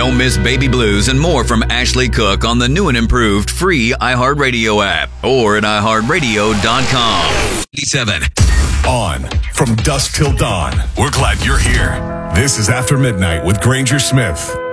Don't miss Baby Blues and more from Ashley Cook on the new and improved free iHeartRadio app or at iHeartRadio.com. 87. On from dusk till dawn. We're glad you're here. This is After Midnight with Granger Smith